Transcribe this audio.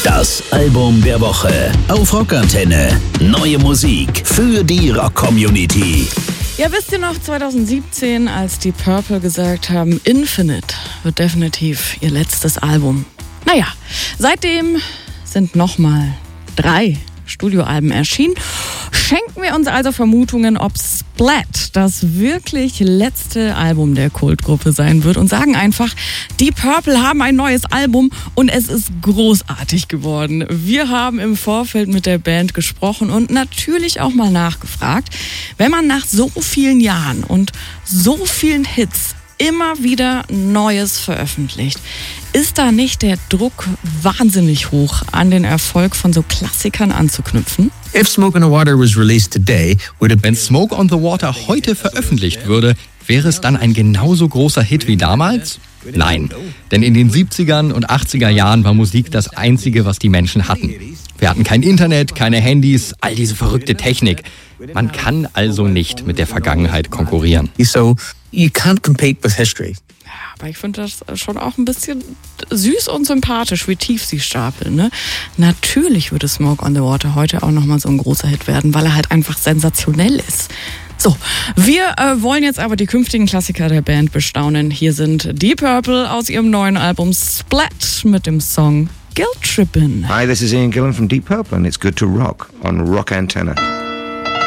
Das Album der Woche auf Rockantenne. Neue Musik für die Rock-Community. Ja, wisst ihr noch 2017, als die Purple gesagt haben, Infinite wird definitiv ihr letztes Album. Naja, seitdem sind nochmal 3 Studioalben erschienen. Schenken wir uns also Vermutungen, ob Splat das wirklich letzte Album der Kultgruppe sein wird und sagen einfach, die Purple haben ein neues Album und es ist großartig geworden. Wir haben im Vorfeld mit der Band gesprochen und natürlich auch mal nachgefragt, wenn man nach so vielen Jahren und so vielen Hits immer wieder Neues veröffentlicht, ist da nicht der Druck wahnsinnig hoch, an den Erfolg von so Klassikern anzuknüpfen? If Smoke on the Water was released today, Wenn Smoke on the Water heute veröffentlicht würde, wäre es dann ein genauso großer Hit wie damals? Nein, denn in den 70ern und 80er Jahren war Musik das Einzige, was die Menschen hatten. Wir hatten kein Internet, keine Handys, all diese verrückte Technik. Man kann also nicht mit der Vergangenheit konkurrieren. so you can't compete with history. Ja, aber ich finde das schon auch ein bisschen süß und sympathisch, wie tief sie stapeln, ne? Natürlich würde Smoke on the Water heute auch nochmal so ein großer Hit werden, weil er halt einfach sensationell ist. So, wir wollen jetzt aber die künftigen Klassiker der Band bestaunen. Hier sind Deep Purple aus ihrem neuen Album Splat mit dem Song Guilt Trippin'. Hi, this is Ian Gillan from Deep Purple and it's good to rock on Rock Antenna.